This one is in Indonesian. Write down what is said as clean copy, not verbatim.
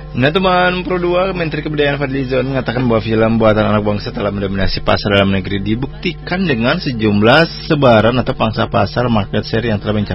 Nah teman Pro 2, Menteri Kebudayaan Fadlizon mengatakan bahwa film buatan anak bangsa telah mendominasi pasar dalam negeri, dibuktikan dengan sejumlah sebaran atau pangsa pasar market share yang telah mencapai